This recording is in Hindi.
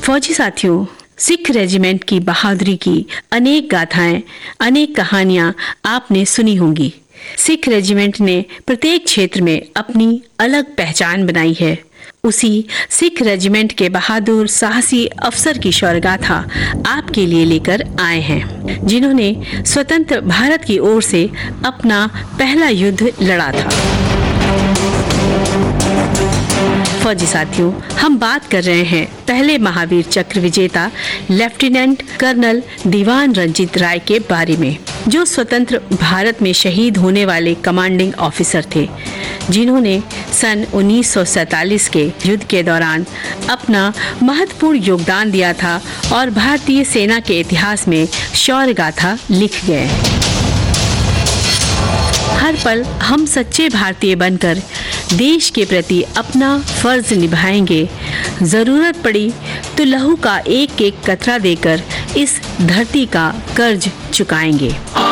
फौजी साथियों, सिख रेजिमेंट की बहादुरी की अनेक गाथाएं, अनेक कहानियां आपने सुनी होंगी। सिख रेजिमेंट ने प्रत्येक क्षेत्र में अपनी अलग पहचान बनाई है। उसी सिख रेजिमेंट के बहादुर साहसी अफसर की शौर्यगाथा आपके लिए लेकर आए हैं, जिन्होंने स्वतंत्र भारत की ओर से अपना पहला युद्ध लड़ा था। फौजी साथियों, हम बात कर रहे हैं पहले महावीर चक्र विजेता लेफ्टिनेंट कर्नल दीवान रंजीत राय के बारे में, जो स्वतंत्र भारत में शहीद होने वाले कमांडिंग ऑफिसर थे, जिन्होंने सन 1947 के युद्ध के दौरान अपना महत्वपूर्ण योगदान दिया था और भारतीय सेना के इतिहास में शौर्य गाथा लिख गए। हर पल हम सच्चे भारतीय बनकर देश के प्रति अपना फर्ज निभाएंगे। जरूरत पड़ी तो लहू का एक एक कतरा देकर इस धरती का कर्ज चुकाएंगे।